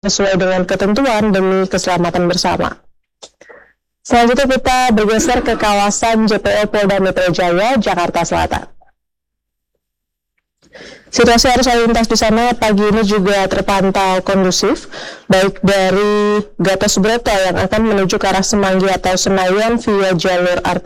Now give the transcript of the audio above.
sesuai dengan ketentuan demi keselamatan bersama. Selanjutnya kita bergeser ke kawasan JPO Polda Metro Jaya, Jakarta Selatan. Situasi arus lalu lintas di sana pagi ini juga terpantau kondusif, baik dari Gatot Subroto yang akan menuju ke arah Semanggi atau Senayan via jalur arteri